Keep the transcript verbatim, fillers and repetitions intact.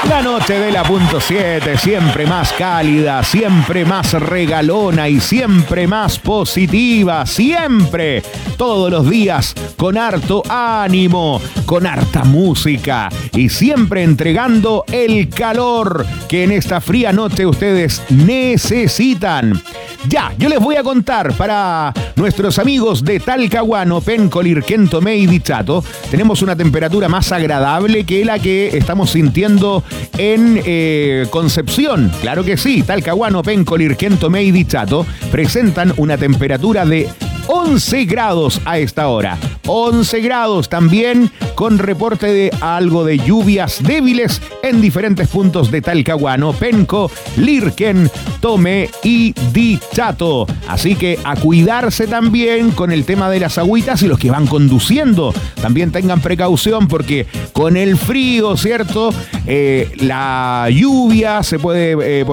La noche de la punto siete, siempre más cálida, siempre más regalona y siempre más positiva, siempre, todos los días, con harto ánimo, con harta música y siempre entregando el calor que en esta fría noche ustedes necesitan. Ya, yo les voy a contar para nuestros amigos de Talcahuano, Penco, Lirquén, Tomé y Dichato. Tenemos una temperatura más agradable que la que estamos sintiendo en eh, Concepción. Claro que sí, Talcahuano, Penco, Lirquén, Tomé y Dichato presentan una temperatura de once grados a esta hora. once grados también, con reporte de algo de lluvias débiles en diferentes puntos de Talcahuano, Penco, Lirquén, Tomé y Dichato. Así que a cuidarse también con el tema de las agüitas, y los que van conduciendo también tengan precaución, porque con el frío, ¿cierto? Eh, la lluvia se puede... Eh,